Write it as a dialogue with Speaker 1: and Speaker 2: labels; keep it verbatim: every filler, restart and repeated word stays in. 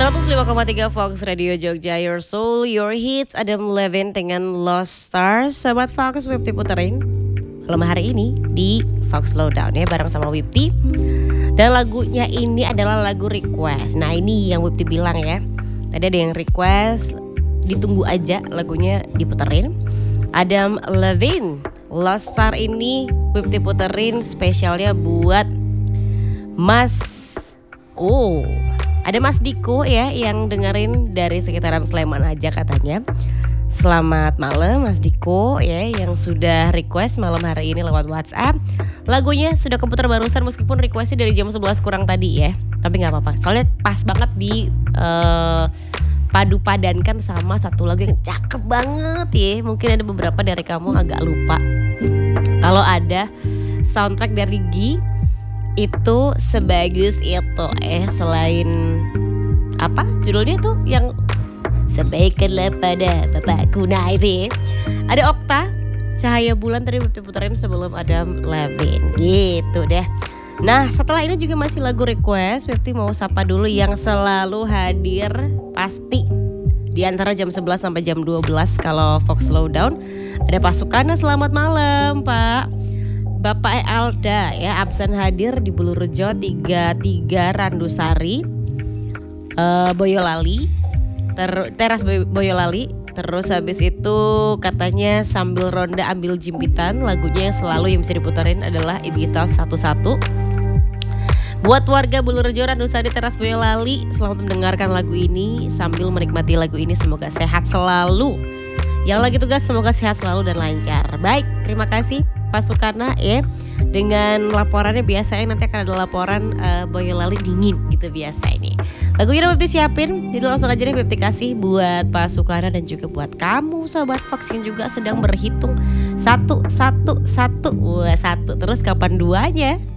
Speaker 1: seratus lima koma tiga Fox Radio Jogja, Your Soul, Your Hits. Adam Levine dengan Lost Stars. Sahabat Fox, Wipty puterin malam hari ini di Fox Lowdown ya, bareng sama Wipty. Dan lagunya ini adalah lagu request. Nah ini yang Wipty bilang ya, tadi ada yang request, ditunggu aja lagunya diputerin. Adam Levine, Lost Star ini Wipty puterin spesialnya buat Mas Oh ada Mas Diko ya yang dengerin dari sekitaran Sleman aja katanya. Selamat malam Mas Diko ya yang sudah request malam hari ini lewat WhatsApp. Lagunya sudah keputar barusan meskipun requestnya dari jam sebelas kurang tadi ya. Tapi gak apa-apa soalnya pas banget di uh, padu padankan sama satu lagu yang cakep banget ya. Mungkin ada beberapa dari kamu agak lupa. Kalau ada soundtrack dari Gi itu sebagus itu eh selain apa judulnya tuh yang sampaikanlah pada bapakku, nah itu ya. Ada Okta Cahaya Bulan tadi puterin sebelum Adam Levine gitu deh. Nah setelah ini juga masih lagu request. Wipty mau sapa dulu yang selalu hadir pasti di antara jam sebelas sampai jam dua belas kalau Fox Lowdown. Ada Pak Sukana, selamat malam Pak. Bapak Alda ya absen hadir di Bulurejo tiga puluh tiga Randusari, uh, Boyolali, ter- teras Boyolali. Terus habis itu katanya sambil ronda ambil jimpitan. Lagunya yang selalu yang bisa diputerin adalah It Gital satu-satu. Buat warga Bulurejo Randusari teras Boyolali, selamat mendengarkan lagu ini sambil menikmati lagu ini. Semoga sehat selalu. Yang lagi tugas semoga sehat selalu dan lancar. Baik, terima kasih Pak Sukana ya. Dengan laporannya biasanya nanti akan ada laporan uh, Boyolali dingin gitu biasa ini. Lagunya udah Wipty siapin, jadi langsung aja deh Wipty kasih buat Pak Sukana dan juga buat kamu sahabat Fox yang juga sedang berhitung satu satu satu, wah satu terus kapan duanya?